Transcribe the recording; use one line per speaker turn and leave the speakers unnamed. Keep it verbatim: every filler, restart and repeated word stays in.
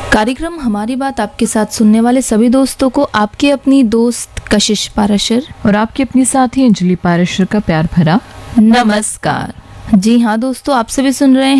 कार्यक्रम हमारी बात आपके साथ सुनने वाले सभी दोस्तों को आपकी अपनी दोस्त कशिश पाराशर
और आपकी अपनी साथी अंजलि पाराशर का प्यार भरा
नमस्कार। जी हाँ दोस्तों, आप सभी सुन रहे हैं